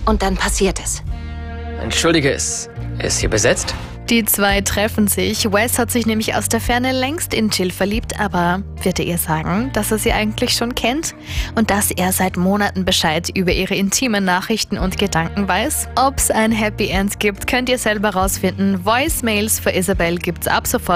und dann passiert es. Entschuldige, ist hier besetzt? Die zwei treffen sich. Wes hat sich nämlich aus der Ferne längst in Jill verliebt, aber wird er ihr sagen, dass er sie eigentlich schon kennt? Und dass er seit Monaten Bescheid über ihre intimen Nachrichten und Gedanken weiß? Ob es ein Happy End gibt, könnt ihr selber rausfinden. Voicemails für Isabel gibt's ab sofort